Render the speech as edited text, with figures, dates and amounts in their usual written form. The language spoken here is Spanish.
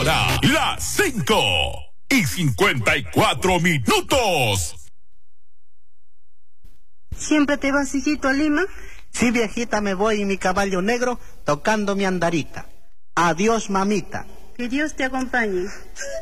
Ahora, las 5:54. ¿Siempre te vas, hijito, a Lima? Sí, viejita, me voy en mi caballo negro tocando mi andarita. Adiós, mamita. Que Dios te acompañe.